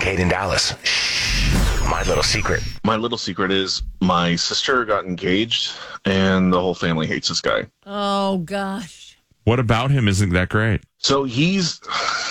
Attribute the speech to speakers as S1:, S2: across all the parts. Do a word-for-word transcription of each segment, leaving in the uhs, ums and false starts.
S1: Kincaid in Dallas. My little secret.
S2: My little secret is my sister got engaged, and the whole family hates this guy.
S3: Oh, gosh.
S4: What about him isn't that great?
S2: So he's,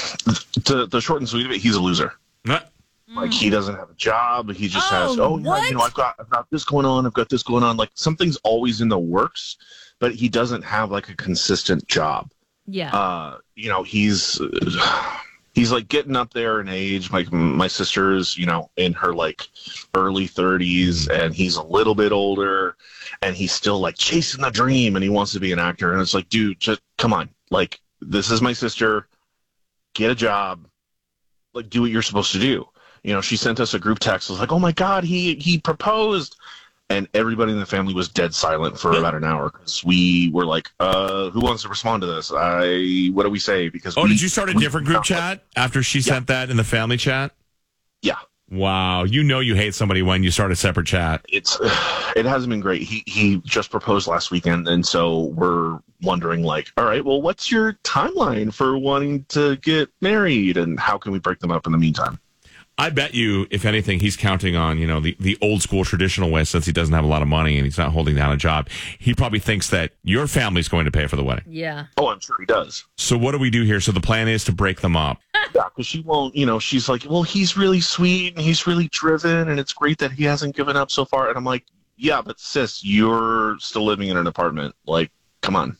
S2: to the short and sweet of it, he's a loser.
S4: What?
S2: Like, he doesn't have a job. He just
S3: Oh,
S2: has, oh, yeah, you know, I've got, I've got this going on. I've got this going on. Like, something's always in the works, but he doesn't have, like, a consistent job.
S3: Yeah.
S2: Uh, you know, he's... Uh, He's like getting up there in age. My my sister's, you know, in her like early thirties, and he's a little bit older, and he's still like chasing the dream, and he wants to be an actor. And it's like, dude, just come on. Like, this is my sister. Get a job. Like, do what you're supposed to do. You know, she sent us a group text. It was like, oh my God, he he proposed. And everybody in the family was dead silent for about an hour because we were like, uh, who wants to respond to this? I, what do we say? Because
S4: Oh,
S2: we,
S4: did you start a different group chat after she
S2: Yeah.
S4: sent that in the family chat?
S2: Yeah.
S4: Wow. You know you hate somebody when you start a separate chat.
S2: It's, it hasn't been great. He, he just proposed last weekend. And so we're wondering like, all right, well, what's your timeline for wanting to get married? And how can we break them up in the meantime?
S4: I bet you, if anything, he's counting on, you know, the, the old school traditional way since he doesn't have a lot of money and he's not holding down a job. He probably thinks that your family's going to pay for the wedding.
S3: Yeah.
S2: Oh, I'm sure he does.
S4: So what do we do here? So the plan is to break them up.
S2: Yeah, because she won't, you know, she's like, well, he's really sweet and he's really driven and it's great that he hasn't given up so far. And I'm like, yeah, but sis, you're still living in an apartment. Like, come on.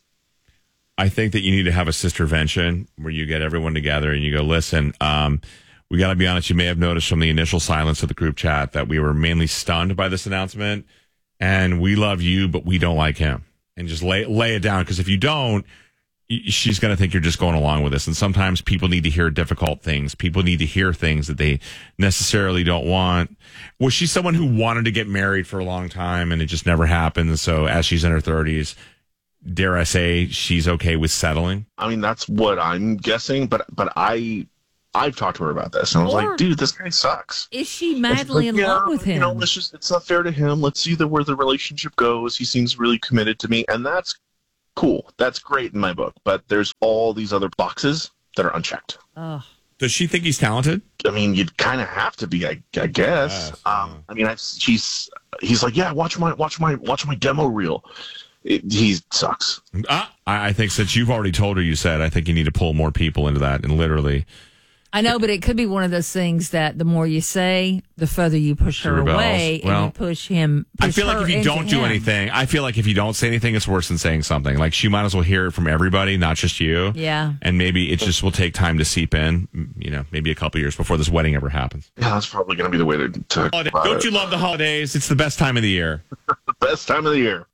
S4: I think that you need to have a sistervention where you get everyone together and you go, listen, um, we got to be honest, you may have noticed from the initial silence of the group chat that we were mainly stunned by this announcement, and we love you, but we don't like him. And just lay lay it down, because if you don't, she's going to think you're just going along with this. And sometimes people need to hear difficult things. People need to hear things that they necessarily don't want. Was she someone who wanted to get married for a long time, and it just never happened? And so as she's in her thirties, dare I say, she's okay with settling?
S2: I mean, that's what I'm guessing, but but I... I've talked to her about this, and I was
S3: Or-
S2: like, dude, this guy sucks.
S3: Is she
S2: And
S3: madly
S2: she's like,
S3: in
S2: yeah,
S3: love with him?
S2: You know, let's just, it's not fair to him. Let's see the, where the relationship goes. He seems really committed to me, and that's cool. That's great in my book, but there's all these other boxes that are unchecked.
S3: Oh.
S4: Does she think he's talented?
S2: I mean, you'd kind of have to be, I, I guess.
S4: Yes,
S2: um,
S4: yeah.
S2: I mean, I've, she's, he's like, yeah, watch my, watch my, watch my demo reel. It, he sucks.
S4: Ah, I I think since you've already told her, you said, I think you need to pull more people into that, and literally...
S3: I know, but it could be one of those things that the more you say, the further you push her
S4: Rebels.
S3: away,
S4: Well,
S3: and you push him. Push
S4: I feel like
S3: her
S4: if you
S3: into
S4: don't do
S3: him.
S4: anything, I feel like if you don't say anything, it's worse than saying something. Like, she might as well hear it from everybody, not just you.
S3: Yeah.
S4: And maybe it just will take time to seep in, you know, maybe a couple years before this wedding ever happens.
S2: Yeah, that's probably going to be the way to, to
S4: Holiday- Don't you love the holidays? It's the best time of the year.
S2: the best time of the year.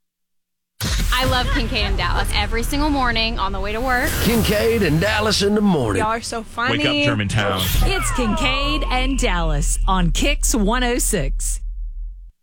S5: I love Kincaid in Dallas every single morning on the way to work.
S6: Kincaid and Dallas in the morning.
S7: Y'all are so funny.
S4: Wake up, Germantown.
S8: It's Kincaid and Dallas on Kix one oh six.